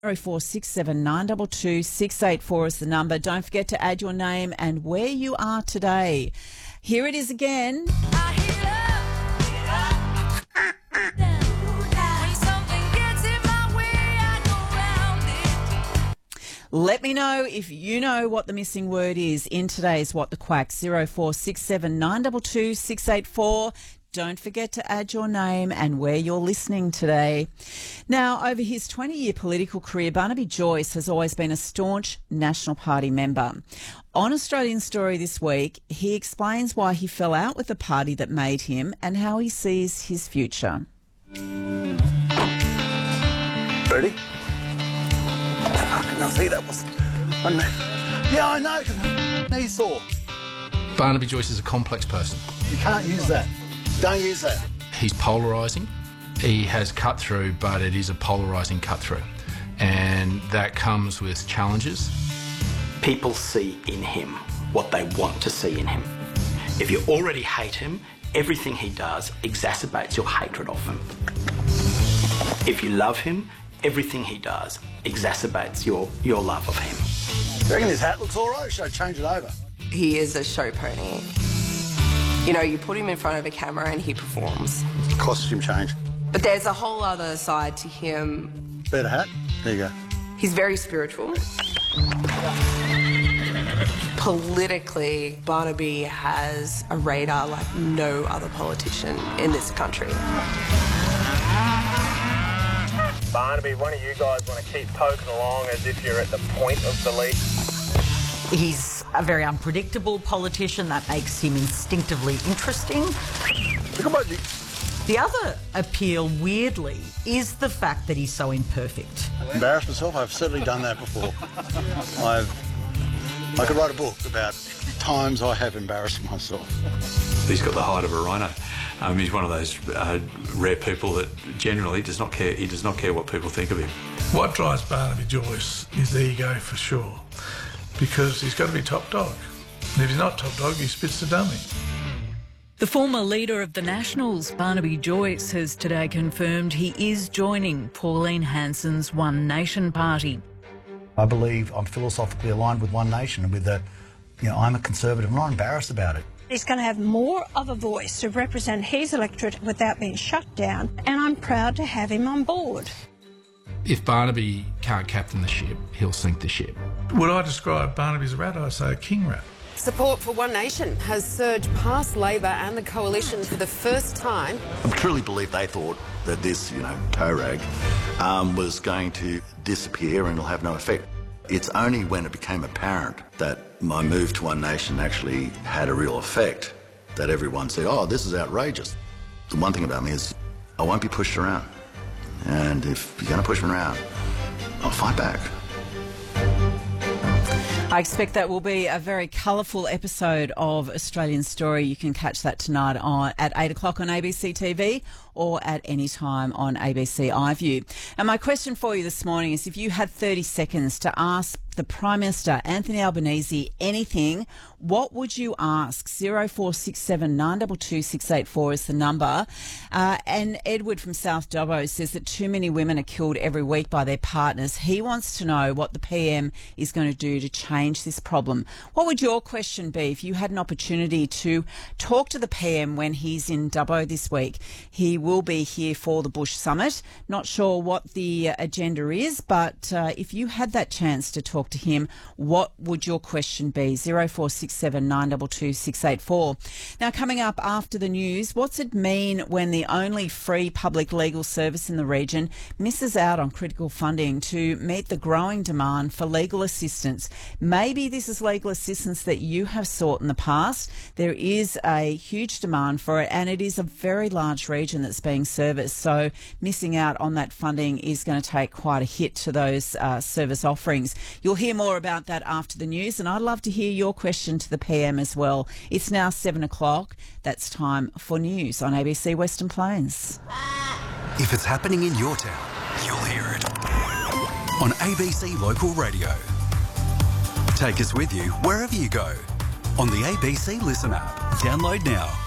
0467 922 684 is the number. Don't forget to add your name and where you are today. Here it is again. Let me know if you know what the missing word is in today's What the Quack. 0467 922 684. Don't forget to add your name and where you're listening today. Now, over his 20-year political career, Barnaby Joyce has always been a staunch National Party member. On Australian Story this week, he explains why he fell out with the party that made him and how he sees his future. Ready? I see that was... Yeah, I know. Knee sore. Barnaby Joyce is a complex person. You can't use that. Don't use that. He's polarising. He has cut through, but it is a polarising cut through. And that comes with challenges. People see in him what they want to see in him. If you already hate him, everything he does exacerbates your hatred of him. If you love him, everything he does exacerbates your love of him. You reckon his hat looks all right? Should I change it over? He is a show pony. You know, you put him in front of a camera and he performs. Costume change. But there's a whole other side to him. Better hat? There you go. He's very spiritual. Politically, Barnaby has a radar like no other politician in this country. Barnaby, one of you guys want to keep poking along as if you're at the point of the lead? He's a very unpredictable politician. That makes him instinctively interesting. The other appeal, weirdly, is the fact that he's so imperfect. Embarrassed myself? I've certainly done that before. I could write a book about times I have embarrassed myself. He's got the height of a rhino. He's one of those rare people that generally does not care. He does not care what people think of him. What drives Barnaby Joyce is ego for sure, because he's got to be top dog. And if he's not top dog, he spits the dummy. The former leader of the Nationals, Barnaby Joyce, has today confirmed he is joining Pauline Hanson's One Nation party. I believe I'm philosophically aligned with One Nation and with I'm a Conservative. I'm not embarrassed about it. He's going to have more of a voice to represent his electorate without being shut down, and I'm proud to have him on board. If Barnaby can't captain the ship, he'll sink the ship. Would I describe Barnaby as a rat? I say a king rat. Support for One Nation has surged past Labor and the Coalition for the first time. I truly believe they thought that this, co-rag was going to disappear and it'll have no effect. It's only when it became apparent that my move to One Nation actually had a real effect that everyone said, oh, this is outrageous. The one thing about me is I won't be pushed around. And if you're going to push me around, I'll fight back. I expect that will be a very colourful episode of Australian Story. You can catch that tonight at 8 o'clock on ABC TV or at any time on ABC iView. And my question for you this morning is, if you had 30 seconds to ask the Prime Minister, Anthony Albanese, anything, what would you ask? 0467 922 684 is the number. And Edward from South Dubbo says that too many women are killed every week by their partners. He wants to know what the PM is going to do to change this problem. What would your question be if you had an opportunity to talk to the PM when he's in Dubbo this week? He will be here for the Bush Summit. Not sure what the agenda is, but if you had that chance to talk to him, what would your question be? 0467 922 684. Now, coming up after the news, what's it mean when the only free public legal service in the region misses out on critical funding to meet the growing demand for legal assistance? Maybe this is legal assistance that you have sought in the past. There is a huge demand for it, and it is a very large region that's being serviced. So missing out on that funding is going to take quite a hit to those service offerings. You'll hear more about that after the news, and I'd love to hear your question to the PM as well. It's now 7 o'clock. That's time for news on ABC Western Plains. If it's happening in your town, you'll hear it on ABC Local Radio. Take us with you wherever you go on the ABC Listen app. Download now.